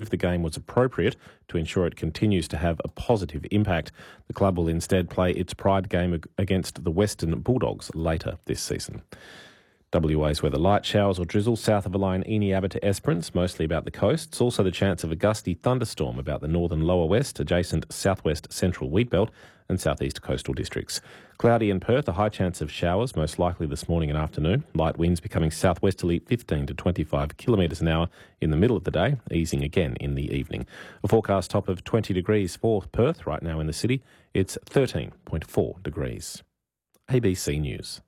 if the game was appropriate to ensure it continues to have a positive impact. The club will instead play its Pride game against the Western Bulldogs later this season. WA's weather: light showers or drizzle south of the line Eneabba to Esperance, mostly about the coasts. Also the chance of a gusty thunderstorm about the northern lower west, adjacent southwest central wheatbelt and southeast coastal districts. Cloudy in Perth, a high chance of showers, most likely this morning and afternoon. Light winds becoming southwesterly 15 to 25 kilometres an hour in the middle of the day, easing again in the evening. A forecast top of 20 degrees for Perth. Right now in the city, it's 13.4 degrees. ABC News.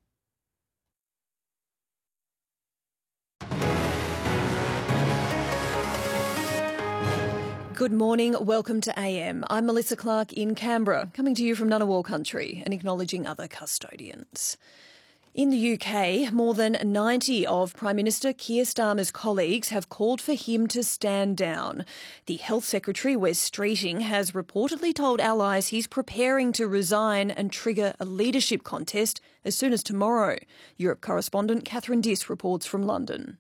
Good morning, welcome to AM. I'm Melissa Clark in Canberra, coming to you from Ngunnawal country and acknowledging other custodians. In the UK, more than 90 of Prime Minister Keir Starmer's colleagues have called for him to stand down. The Health Secretary, Wes Streeting, has reportedly told allies he's preparing to resign and trigger a leadership contest as soon as tomorrow. Europe correspondent Catherine Diss reports from London.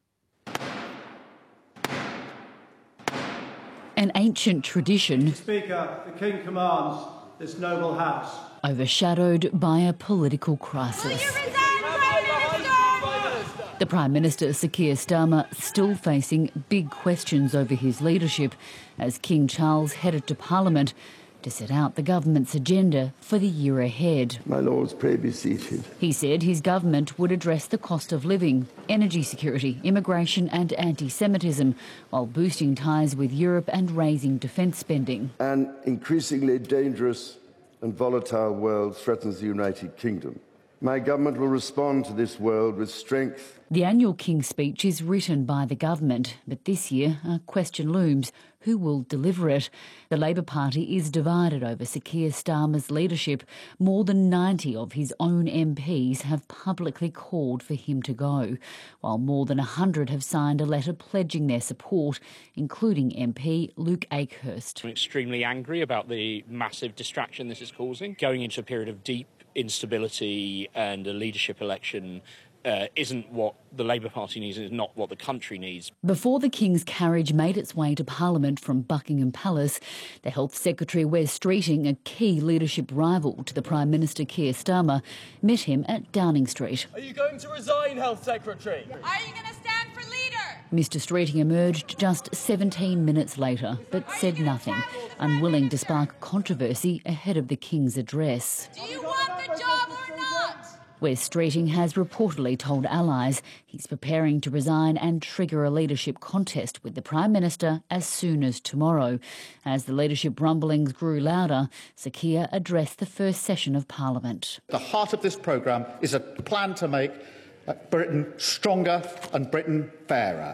An ancient tradition, Speaker, the King commands this noble house, overshadowed by a political crisis. Will you resign, Prime Minister? The Prime Minister, Sir Keir Starmer, still facing big questions over his leadership as King Charles headed to Parliament to set out the government's agenda for the year ahead. My Lords, pray be seated. He said his government would address the cost of living, energy security, immigration and anti-Semitism, while boosting ties with Europe and raising defence spending. An increasingly dangerous and volatile world threatens the United Kingdom. My government will respond to this world with strength. The annual King's speech is written by the government, but this year a question looms: who will deliver it? The Labor Party is divided over Sir Keir Starmer's leadership. More than 90 of his own MPs have publicly called for him to go, while more than 100 have signed a letter pledging their support, including MP Luke Akehurst. I'm extremely angry about the massive distraction this is causing. Going into a period of deep instability and a leadership election isn't what the Labour Party needs and is not what the country needs. Before the King's carriage made its way to Parliament from Buckingham Palace, the Health Secretary Wes Streeting, a key leadership rival to the Prime Minister Keir Starmer, met him at Downing Street. Are you going to resign, Health Secretary? Are you going to stand for leader? Mr Streeting emerged just 17 minutes later, but said nothing, unwilling to spark controversy ahead of the King's address. Do you want the job or not? Wes Streeting has reportedly told allies he's preparing to resign and trigger a leadership contest with the Prime Minister as soon as tomorrow. As the leadership rumblings grew louder, Sir Keir addressed the first session of Parliament. The heart of this programme is a plan to make Britain stronger and Britain fairer.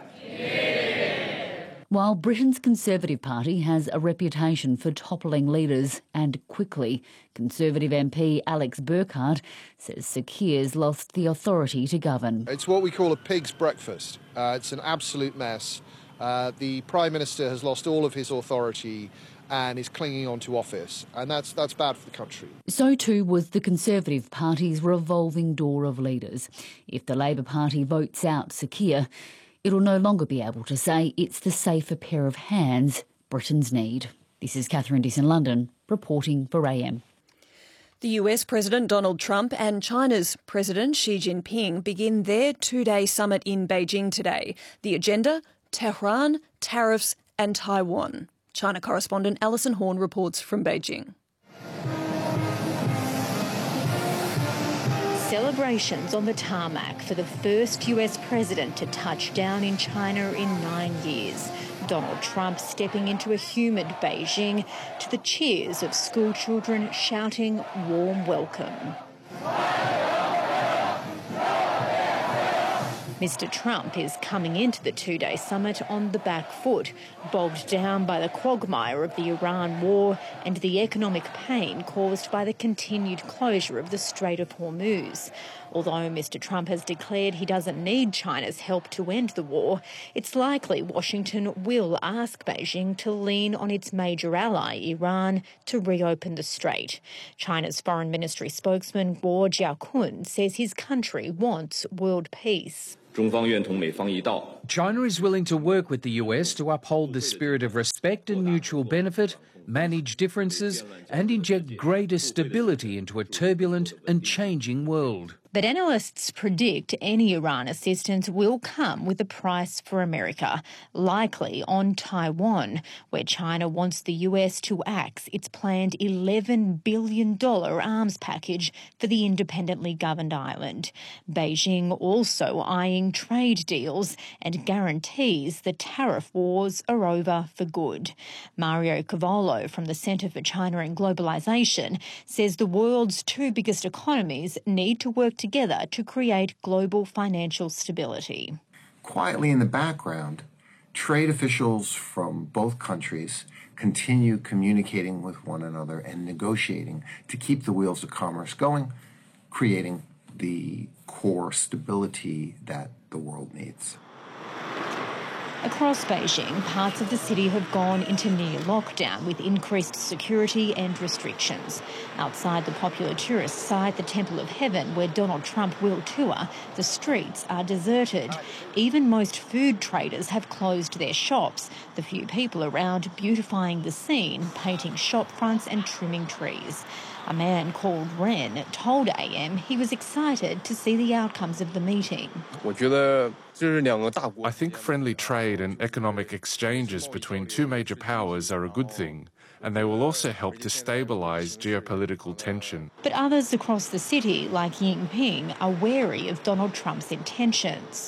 While Britain's Conservative Party has a reputation for toppling leaders and quickly, Conservative MP Alex Burkhardt says Sir Keir's lost the authority to govern. It's what we call a pig's breakfast. It's an absolute mess. The Prime Minister has lost all of his authority and is clinging on to office, and that's bad for the country. So too was the Conservative Party's revolving door of leaders. If the Labor Party votes out Sir Keir, it'll no longer be able to say it's the safer pair of hands Britons need. This is Catherine Diss in London, reporting for AM. The US President Donald Trump and China's President Xi Jinping begin their two-day summit in Beijing today. The agenda: Tehran, tariffs and Taiwan. China correspondent Alison Horn reports from Beijing. Celebrations on the tarmac for the first US president to touch down in China in 9 years. Donald Trump stepping into a humid Beijing to the cheers of school children shouting warm welcome. Mr Trump is coming into the two-day summit on the back foot, bogged down by the quagmire of the Iran war and the economic pain caused by the continued closure of the Strait of Hormuz. Although Mr Trump has declared he doesn't need China's help to end the war, it's likely Washington will ask Beijing to lean on its major ally, Iran, to reopen the strait. China's Foreign Ministry spokesman Guo Jiakun says his country wants world peace. China is willing to work with the US to uphold the spirit of respect and mutual benefit, manage differences and inject greater stability into a turbulent and changing world. But analysts predict any Iran assistance will come with a price for America, likely on Taiwan, where China wants the US to axe its planned $11 billion arms package for the independently governed island. Beijing also eyeing trade deals and guarantees the tariff wars are over for good. Mario Cavolo from the Centre for China and Globalisation says the world's two biggest economies need to work together to create global financial stability. Quietly in the background, trade officials from both countries continue communicating with one another and negotiating to keep the wheels of commerce going, creating the core stability that the world needs. Across Beijing, parts of the city have gone into near lockdown with increased security and restrictions. Outside the popular tourist site, the Temple of Heaven, where Donald Trump will tour, the streets are deserted. Even most food traders have closed their shops, the few people around beautifying the scene, painting shop fronts and trimming trees. A man called Ren told AM he was excited to see the outcomes of the meeting. I think friendly trade and economic exchanges between two major powers are a good thing, and they will also help to stabilise geopolitical tension. But others across the city, like Yingping, are wary of Donald Trump's intentions.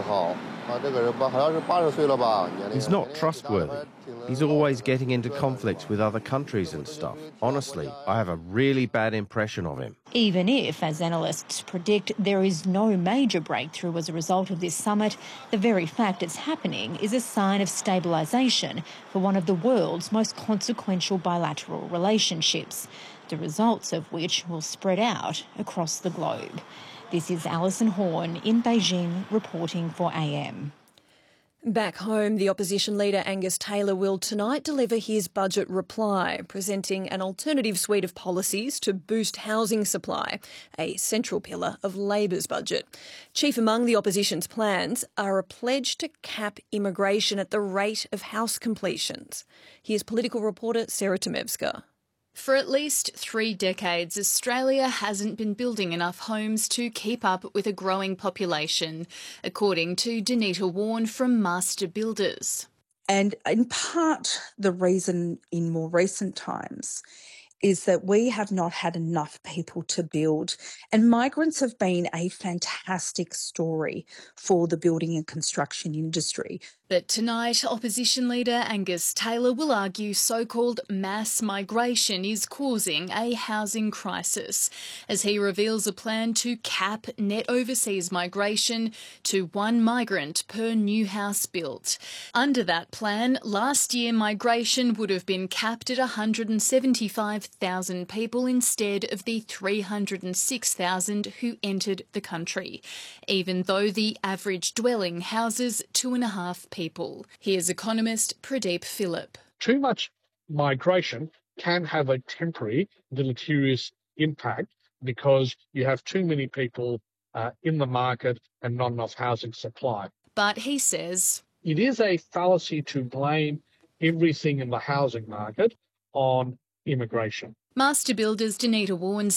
He's not trustworthy. He's always getting into conflicts with other countries and stuff. Honestly, I have a really bad impression of him. Even if, as analysts predict, there is no major breakthrough as a result of this summit, the very fact it's happening is a sign of stabilisation for one of the world's most consequential bilateral relationships, the results of which will spread out across the globe. This is Alison Horn in Beijing reporting for AM. Back home, the opposition leader Angus Taylor will tonight deliver his budget reply, presenting an alternative suite of policies to boost housing supply, a central pillar of Labor's budget. Chief among the opposition's plans are a pledge to cap immigration at the rate of house completions. Here's political reporter Sarah Tomevska. For at least 3 decades, Australia hasn't been building enough homes to keep up with a growing population, according to Danita Warren from Master Builders. And in part, the reason in more recent times is that we have not had enough people to build. And migrants have been a fantastic story for the building and construction industry. But tonight, opposition leader Angus Taylor will argue so-called mass migration is causing a housing crisis, as he reveals a plan to cap net overseas migration to 1 migrant per new house built. Under that plan, last year migration would have been capped at 175,000 people instead of the 306,000 who entered the country, even though the average dwelling houses 2.5 people. Here's economist Pradeep Phillip. Too much migration can have a temporary deleterious impact because you have too many people in the market and not enough housing supply. But he says it is a fallacy to blame everything in the housing market on immigration. Master Builders Danita Warren